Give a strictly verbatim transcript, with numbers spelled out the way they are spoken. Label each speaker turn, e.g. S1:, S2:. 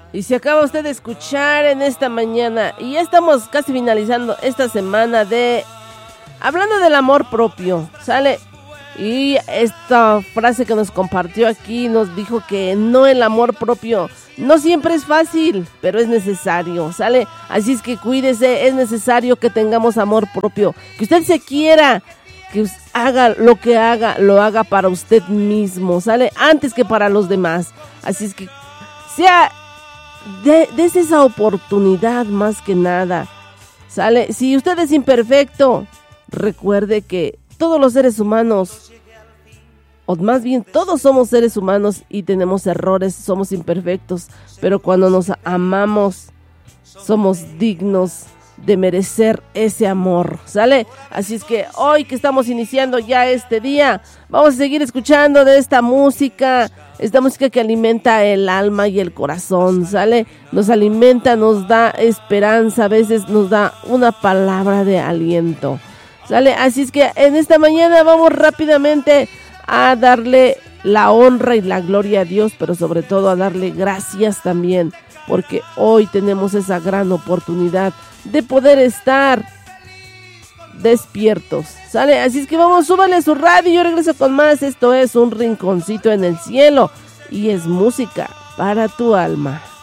S1: Y se acaba usted de escuchar en esta mañana, y ya estamos casi finalizando esta semana de hablando del amor propio, ¿sale? Y esta frase que nos compartió aquí nos dijo que no, el amor propio no siempre es fácil, pero es necesario, ¿sale? Así es que cuídese, es necesario que tengamos amor propio, que usted se quiera, que haga lo que haga, lo haga para usted mismo, ¿sale? Antes que para los demás. Así es que sea, de, des esa oportunidad más que nada, ¿sale? Si usted es imperfecto, recuerde que todos los seres humanos, o más bien todos somos seres humanos y tenemos errores, somos imperfectos, pero cuando nos amamos, somos dignos de merecer ese amor, ¿sale? Así es que hoy que estamos iniciando ya este día, vamos a seguir escuchando de esta música, esta música que alimenta el alma y el corazón, ¿sale? Nos alimenta, nos da esperanza, a veces nos da una palabra de aliento, ¿sale? Así es que en esta mañana vamos rápidamente a darle la honra y la gloria a Dios, pero sobre todo a darle gracias también, porque hoy tenemos esa gran oportunidad de poder estar despiertos, ¿sale? Así es que vamos, súbale su radio, yo regreso con más. Esto es Un Rinconcito en el Cielo y es música para tu alma.